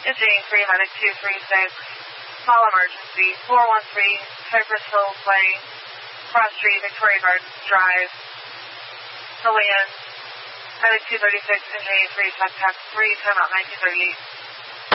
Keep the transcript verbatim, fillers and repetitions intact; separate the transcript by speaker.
Speaker 1: Engine three, medic two three six. Call emergency. four one three, Cypress Hills Lane, Cross Street, Victoria Gardens Drive. The land. Medic two thirty-six, Engine three, contact three, timeout nineteen thirty-eight.